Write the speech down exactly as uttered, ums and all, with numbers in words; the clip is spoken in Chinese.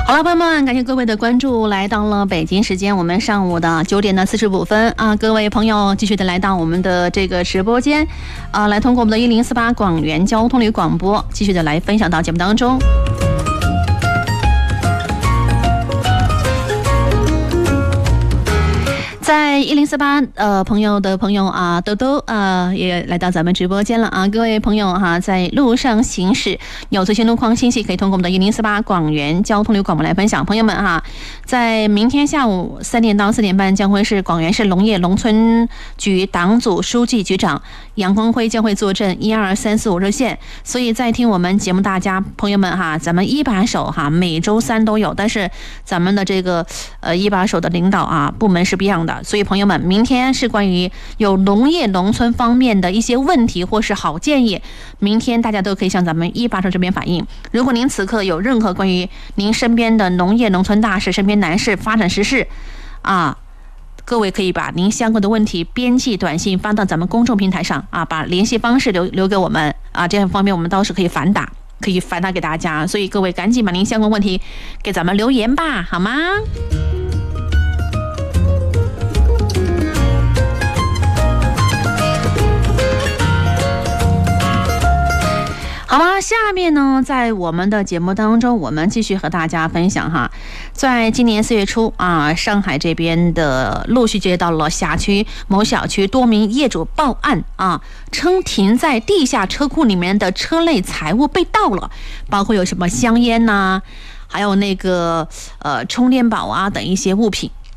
好了，朋友们，感谢各位的关注，来到了北京时间我们上午的九点的四十五分啊，各位朋友继续的来到我们的这个直播间啊，来通过我们的一零四八广元交通旅广播，继续的来分享到节目当中。在一零四八呃朋友的朋友啊，兜兜啊也来到咱们直播间了啊，各位朋友哈、啊，在路上行驶有最新路况信息，可以通过我们的一零四八广元交通旅广播来分享。朋友们哈、啊，在明天下午三点到四点半，将会是广元市农业农村局党组书记局长杨光辉将会坐镇一二三四五热线，所以在听我们节目大家朋友们哈，咱们一把手哈，每周三都有，但是咱们的这个呃一把手的领导啊部门是不一样的。所以朋友们，明天是关于有农业农村方面的一些问题或是好建议，明天大家都可以向咱们一把手这边反映。如果您此刻有任何关于您身边的农业农村大事、身边难事、发展时事啊，各位可以把您相关的问题编辑短信发到咱们公众平台上啊，把联系方式留留给我们啊，这样方面我们倒是可以反打，可以反打给大家。所以各位赶紧把您相关问题给咱们留言吧，好吗？好吧，下面呢，在我们的节目当中，我们继续和大家分享哈，在今年四月初啊，上海这边的陆续接到了辖区某小区多名业主报案啊，称停在地下车库里面的车类财物被盗了，包括有什么香烟呐、啊，还有那个呃充电宝啊等一些物品